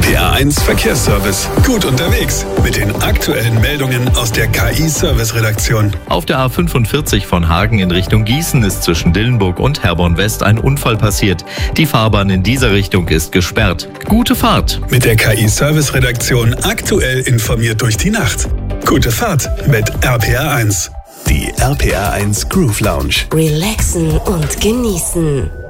RPA1 Verkehrsservice. Gut unterwegs mit den aktuellen Meldungen aus der KI-Service-Redaktion. Auf der A45 von Hagen in Richtung Gießen ist zwischen Dillenburg und Herborn West ein Unfall passiert. Die Fahrbahn in dieser Richtung ist gesperrt. Gute Fahrt! Mit der KI-Service-Redaktion aktuell informiert durch die Nacht. Gute Fahrt mit RPA1. Die RPA1 Groove Lounge. Relaxen und genießen.